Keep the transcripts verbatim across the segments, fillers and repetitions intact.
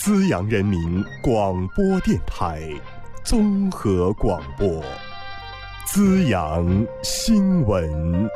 资阳人民广播电台综合广播，资阳新闻。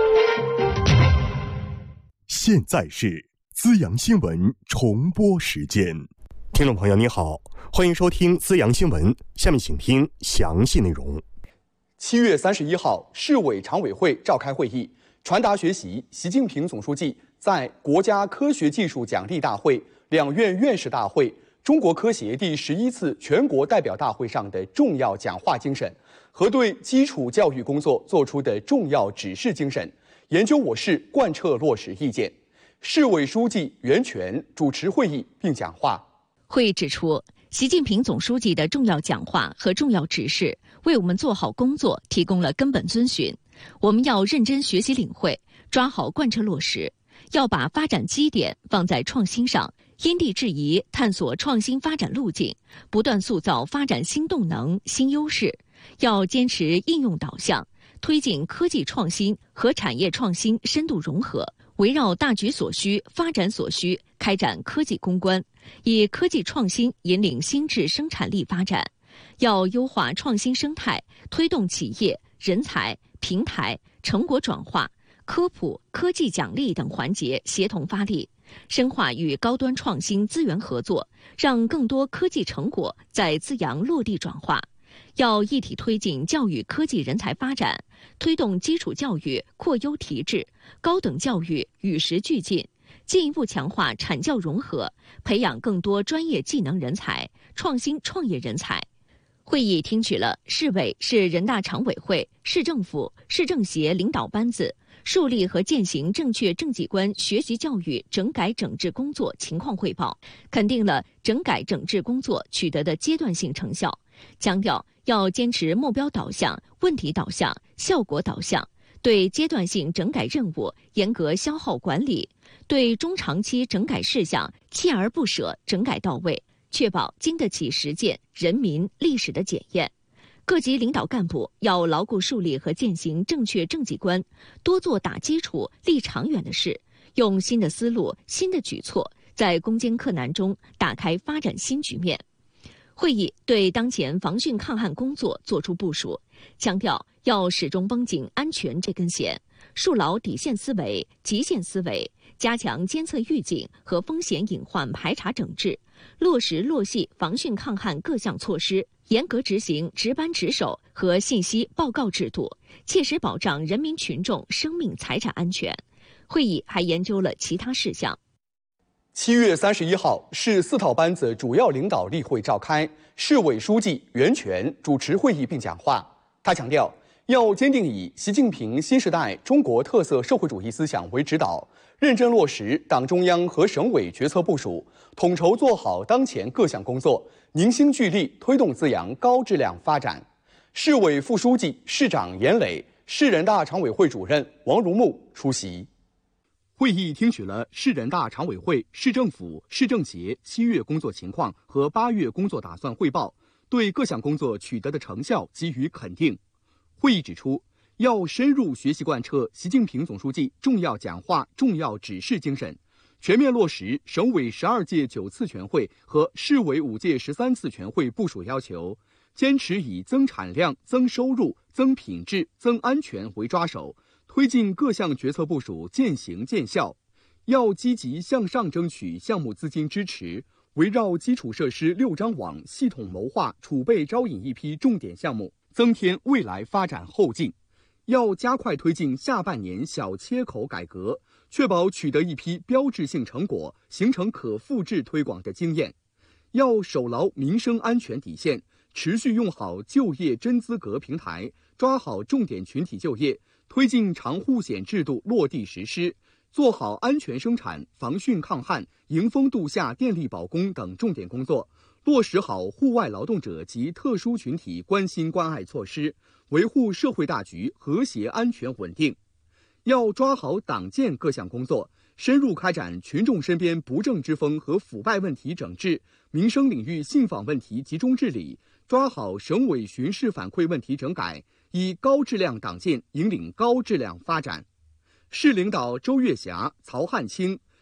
现在是资阳新闻重播时间。听众朋友你好，欢迎收听资阳新闻，下面请听详细内容。 七月三十一号，市委常委会召开会议，传达学习习近平总书记在国家科学技术奖励大会、两院院士大会、中国科协第十一次全国代表大会上的重要讲话精神和对基础教育工作作出的重要指示精神，研究我市贯彻落实意见。市委书记袁泉主持会议并讲话。 会议指出，习近平总书记的重要讲话和重要指示为我们做好工作提供了根本遵循。我们要认真学习领会，抓好贯彻落实，要把发展基点放在创新上，因地制宜探索创新发展路径，不断塑造发展新动能、新优势。要坚持应用导向，推进科技创新和产业创新深度融合，围绕大局所需、发展所需开展科技攻关，以科技创新引领新质生产力发展。要优化创新生态，推动企业、人才、平台、成果转化、科普、科技奖励等环节协同发力，深化与高端创新资源合作，让更多科技成果在资阳落地转化。要一体推进教育科技人才发展，推动基础教育扩优提质，高等教育与时俱进，进一步强化产教融合，培养更多专业技能人才、创新创业人才。会议听取了市委、市人大常委会、市政府、市政协领导班子树立和践行正确政绩观学习教育整改整治工作情况汇报，肯定了整改整治工作取得的阶段性成效，强调要坚持目标导向、问题导向、效果导向，对阶段性整改任务严格消耗管理，对中长期整改事项锲而不舍整改到位，确保经得起实践、人民、历史的检验。各级领导干部要牢固树立和践行正确政绩观，多做打基础、立长远的事，用新的思路、新的举措，在攻坚克难中打开发展新局面。会议对当前防汛抗旱工作作出部署，强调要始终绷紧安全这根弦，树牢底线思维、极限思维，加强监测预警和风险隐患排查整治，落实落细防汛抗旱各项措施，严格执行值班值守和信息报告制度，切实保障人民群众生命财产安全。会议还研究了其他事项。 七月三十一号，市四套班子主要领导例会召开，市委书记袁泉主持会议并讲话。他强调，要坚定以习近平新时代中国特色社会主义思想为指导，认真落实党中央和省委决策部署，统筹做好当前各项工作，凝心聚力推动资阳高质量发展。市委副书记、市长严磊、市人大常委会主任王如木出席。会议听取了市人大常委会、市政府、市政协七月工作情况和八月工作打算汇报，对各项工作取得的成效给予肯定。会议指出，要深入学习贯彻习近平总书记重要讲话、重要指示精神，全面落实省委十二届九次全会和市委五届十三次全会部署要求，坚持以增产量、增收入、增品质、增安全为抓手，推进各项决策部署渐行渐效。要积极向上争取项目资金支持，围绕基础设施六张网系统谋划储备招引一批重点项目，增添未来发展后劲。要加快推进下半年小切口改革，确保取得一批标志性成果，形成可复制推广的经验。要守牢民生安全底线，持续用好就业真资格平台，抓好重点群体就业，推进长护险制度落地实施，做好安全生产、防汛抗旱、迎风度夏电力保供等重点工作，落实好户外劳动者及特殊群体关心关爱措施，维护社会大局和谐安全稳定。要抓好党建各项工作，深入开展群众身边不正之风和腐败问题整治，民生领域信访问题集中治理，抓好省委巡视反馈问题整改，以高质量党建引领高质量发展。市领导周月霞、曹汉清，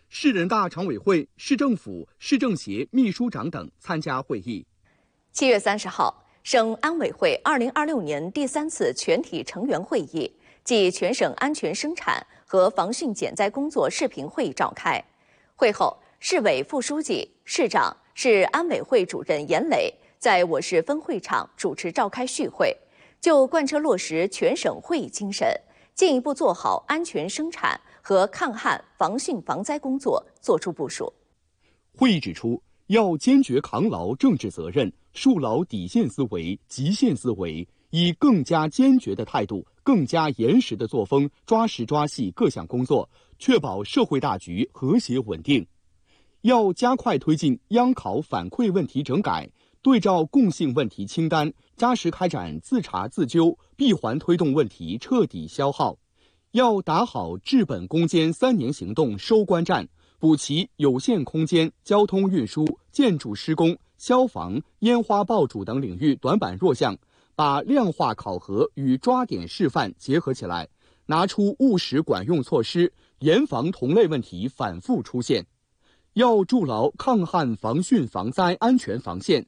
市人大常委会、市政府、市政协秘书长等参加会议。 七月三十号，省安委会二零二六年第三次全体成员会议暨全省安全生产和防汛减灾工作视频会议召开。会后，市委副书记、市长、市安委会主任严磊在我市分会场主持召开续会，就贯彻落实全省会议精神，进一步做好安全生产和抗旱防汛防灾工作作出部署。 会议指出，要坚决扛牢政治责任，树牢底线思维、极限思维，以更加坚决的态度、更加严实的作风，抓实抓细各项工作，确保社会大局和谐稳定。要加快推进央考反馈问题整改，对照共性问题清单，扎实开展自查自纠，闭环推动问题彻底消耗。要打好治本攻坚三年行动收官战，补齐有限空间、交通运输、建筑施工、消防、烟花爆竹等领域短板弱项，把量化考核与抓点示范结合起来，拿出务实管用措施，严防同类问题反复出现。要筑牢抗旱防汛防灾安全防线，